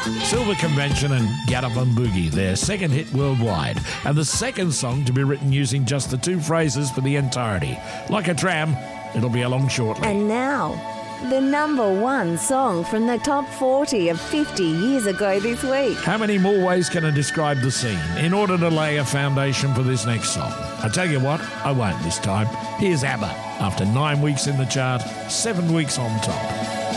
Silver Convention and Get Up and Boogie, their second hit worldwide, and the second song to be written using just the two phrases for the entirety. Like a tram, it'll be along shortly. And now, the number one song from the top 40 of 50 years ago this week. How many more ways can I describe the scene in order to lay a foundation for this next song? I tell you what, I won't this time. Here's ABBA. After 9 weeks in the chart, 7 weeks on top.